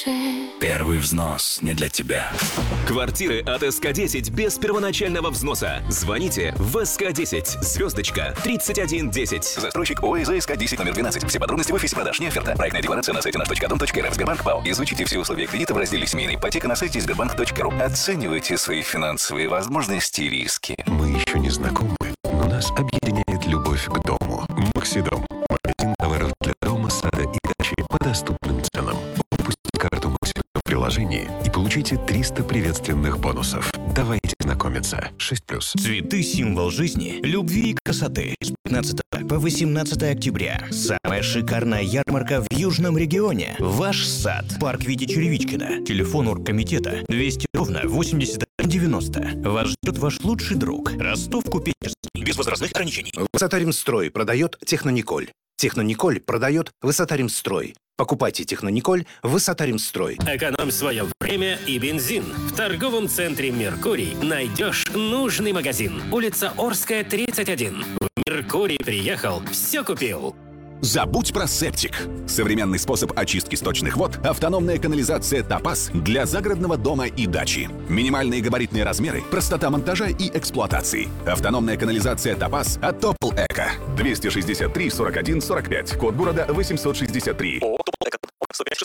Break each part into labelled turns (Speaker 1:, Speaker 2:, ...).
Speaker 1: дыши.
Speaker 2: Первый взнос не для тебя.
Speaker 3: Квартиры от СК-10 без первоначального взноса. Звоните в СК-10, звездочка, 3110.
Speaker 4: Застройщик ОСЗ СК-10 номер 12. Все подробности в офисе продаж. Не оферта. Проектная декларация на сайте наш.дом.рф. Сбербанк ПАО. Изучите все условия кредита в разделе «Семейная ипотека» на сайте sberbank.ru. Оценивайте свои финансовые возможности и риски.
Speaker 5: Мы еще не знакомы, но нас объединяет любовь к дому. Максидом. Магазин товаров для дома, сада и дачи по доступным ценам. Выпустите карту Максидом в приложении и получите 300 приветственных бонусов. Давайте знакомиться. 6+.
Speaker 6: Цветы – символ жизни, любви и красоты. С 15 по 18 октября. Самая шикарная ярмарка в Южном регионе. Ваш сад. Парк Вити Черевичкина. Телефон оргкомитета 200 ровно 8190. Вас ждет ваш лучший друг. Ростов-Купеческий. Без возрастных ограничений.
Speaker 7: Высота-Ремстрой продает Технониколь. Технониколь продает Высота-Ремстрой. Покупайте Технониколь Высота-Ремстрой.
Speaker 8: Экономь свое время и бензин. В торговом центре «Меркурий» найдешь нужный магазин. Улица Орская, 31. В «Меркурий» приехал, все купил.
Speaker 9: Забудь про септик. Современный способ очистки сточных вод – автономная канализация «Топаз» для загородного дома и дачи. Минимальные габаритные размеры, простота монтажа и эксплуатации. Автономная канализация «Топаз» от Топл Эко. 263 41 45. Код города 863.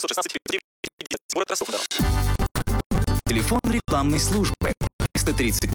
Speaker 10: Телефон рекламной службы 330